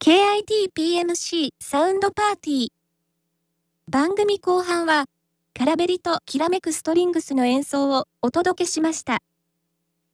KIT-PMC サウンドパーティー。番組後半は、カラベリときらめくストリングスの演奏をお届けしました。